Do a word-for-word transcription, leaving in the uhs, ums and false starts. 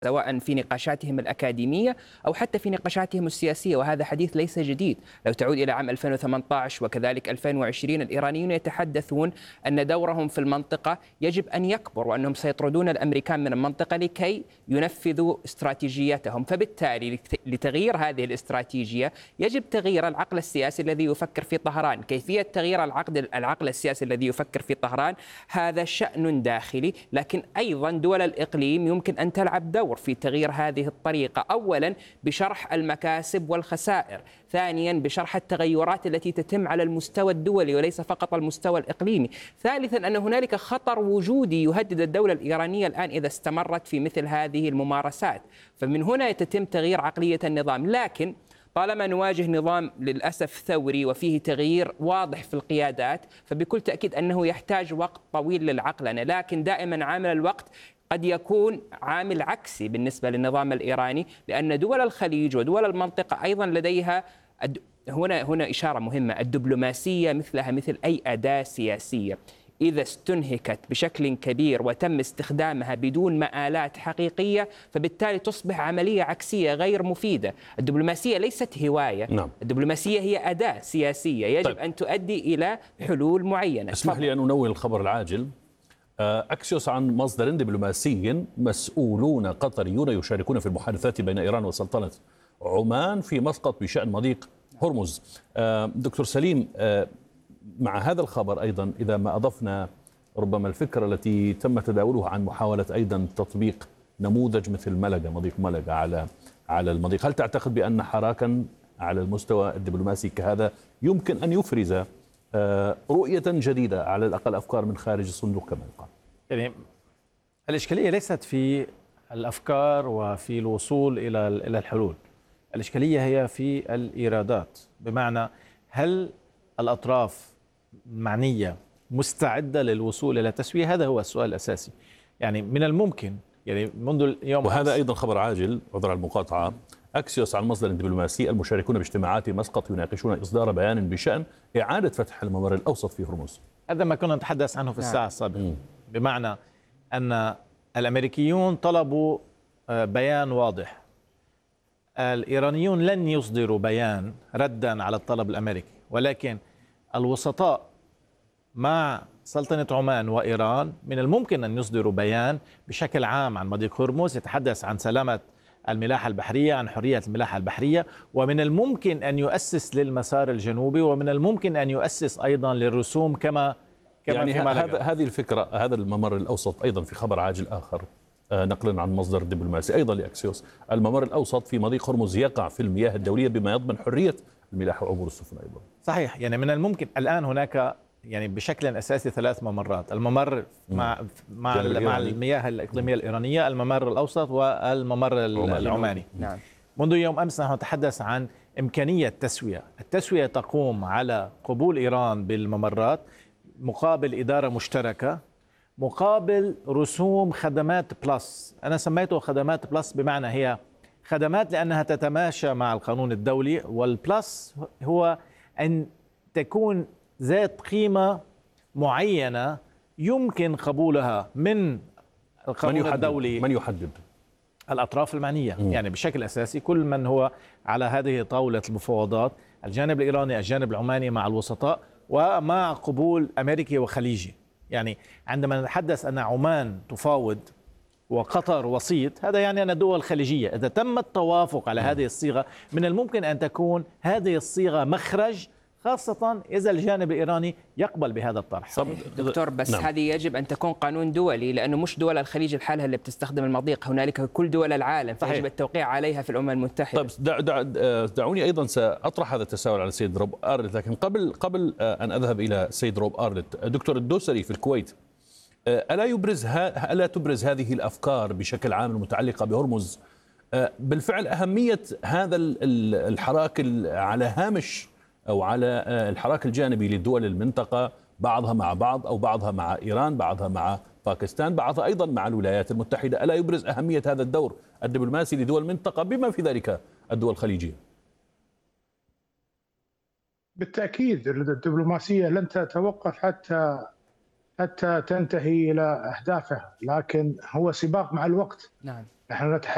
سواء في نقاشاتهم الأكاديمية أو حتى في نقاشاتهم السياسية، وهذا حديث ليس جديد. لو تعود إلى عام ألفين وثمانية عشر وكذلك ألفين وعشرين، الإيرانيون يتحدثون أن دورهم في المنطقة يجب أن يكبر، وأنهم سيطردون الأمريكان من المنطقة لكي ينفذوا استراتيجيتهم. فبالتالي لتغيير هذه الاستراتيجية يجب تغيير العقل السياسي الذي يفكر في طهران. كيفية تغيير العقد العقل السياسي الذي يفكر في طهران هذا شأن داخلي، لكن أيضا دول الإقليم يمكن أن تلعب دور في تغيير هذه الطريقة. أولا بشرح المكاسب والخسائر، ثانيا بشرح التغيرات التي تتم على المستوى الدولي وليس فقط المستوى الإقليمي، ثالثا أن هنالك خطر وجودي يهدد الدولة الإيرانية الآن إذا استمرت في مثل هذه الممارسات. فمن هنا يتم تغيير عقلية النظام. لكن طالما نواجه نظام للأسف ثوري وفيه تغيير واضح في القيادات، فبكل تأكيد أنه يحتاج وقت طويل للعقلنة. لكن دائما عامل الوقت قد يكون عامل عكسي بالنسبة للنظام الإيراني، لأن دول الخليج ودول المنطقة أيضا لديها هنا هنا إشارة مهمة، الدبلوماسية مثلها مثل أي أداة سياسية، إذا استنهكت بشكل كبير وتم استخدامها بدون مآلات حقيقية فبالتالي تصبح عملية عكسية غير مفيدة. الدبلوماسية ليست هواية، نعم. الدبلوماسية هي أداة سياسية يجب طيب. أن تؤدي إلى حلول معينة. اسمح لي أن أنوه الخبر العاجل. أكسيوس عن مصدر دبلوماسي: مسؤولون قطريون يشاركون في المحادثات بين إيران وسلطنة عمان في مسقط بشأن مضيق هرمز. دكتور سليم، مع هذا الخبر أيضا إذا ما أضفنا ربما الفكرة التي تم تداولها عن محاولة أيضا تطبيق نموذج مثل ملقا، مضيق ملقا على على المضيق، هل تعتقد بأن حراكا على المستوى الدبلوماسي كهذا يمكن أن يفرز رؤية جديدة، على الأقل أفكار من خارج الصندوق كما يقال؟ يعني الإشكالية ليست في الأفكار وفي الوصول إلى إلى الحلول، الإشكالية هي في الإيرادات. بمعنى هل الأطراف المعنية مستعدة للوصول إلى تسوية؟ هذا هو السؤال الأساسي. يعني من الممكن يعني منذ اليوم، وهذا أيضا خبر عاجل عذر المقاطعة. أكسيوس عن مصدر دبلوماسي: المشاركون باجتماعات مسقط يناقشون إصدار بيان بشأن إعادة فتح الممر الأوسط في هرمز. هذا ما كنا نتحدث عنه في الساعة السابقة، بمعنى أن الأمريكيون طلبوا بيان واضح، الإيرانيون لن يصدروا بيان ردا على الطلب الأمريكي، ولكن الوسطاء مع سلطنة عمان وإيران من الممكن أن يصدروا بيان بشكل عام عن مضيق هرمز يتحدث عن سلامة الملاحة البحرية، عن حرية الملاحة البحرية، ومن الممكن أن يؤسس للمسار الجنوبي، ومن الممكن أن يؤسس أيضا للرسوم كما كما يعني في هذا هذه الفكرة. هذا الممر الأوسط أيضا في خبر عاجل آخر نقلا عن مصدر دبلوماسي أيضا لأكسيوس: الممر الأوسط في مضيق هرمز يقع في المياه الدولية بما يضمن حرية الملاحة وعبور السفن أيضا. صحيح. يعني من الممكن الآن هناك يعني بشكل أساسي ثلاث ممرات: الممر مع مع مع المياه الإقليمية الإيرانية، الممر الأوسط، والممر العماني. نعم. منذ يوم أمس نحن نتحدث عن إمكانية تسوية. التسوية تقوم على قبول إيران بالممرات مقابل إدارة مشتركة، مقابل رسوم خدمات بلس. أنا سميته خدمات بلس بمعنى هي خدمات لأنها تتماشى مع القانون الدولي، والبلس هو أن تكون ذات قيمة معينة يمكن قبولها من القانون من الدولي. من يحدد؟ الأطراف المعنية. م. يعني بشكل أساسي كل من هو على هذه طاولة المفاوضات، الجانب الإيراني، الجانب العماني مع الوسطاء، ومع قبول أمريكي وخليجي. يعني عندما نتحدث أن عمان تفاوض وقطر وسيط، هذا يعني أن الدول الخليجية إذا تم التوافق على هذه الصيغة من الممكن أن تكون هذه الصيغة مخرج، خاصة إذا الجانب الإيراني يقبل بهذا الطرح. دكتور بس نعم. هذه يجب أن تكون قانون دولي، لأنه مش دول الخليج الحالة اللي بتستخدم المضيق، هنالك كل دول العالم، فيجب التوقيع عليها في الأمم المتحدة. طيب دع دع دعوني أيضا سأطرح هذا التساؤل على السيد روب أرلت، لكن قبل قبل أن أذهب إلى السيد روب أرلت، دكتور الدوسري في الكويت، ألا يبرز ألا تبرز هذه الأفكار بشكل عام المتعلقة بهرمز بالفعل أهمية هذا الحراك على هامش أو على الحراك الجانبي لدول المنطقة، بعضها مع بعض أو بعضها مع إيران، بعضها مع باكستان، بعضها أيضا مع الولايات المتحدة؟ ألا يبرز أهمية هذا الدور الدبلوماسي لدول المنطقة بما في ذلك الدول الخليجية؟ بالتأكيد الدبلوماسية لن تتوقف حتى حتى تنتهي إلى أهدافها، لكن هو سباق مع الوقت. نعم. نحن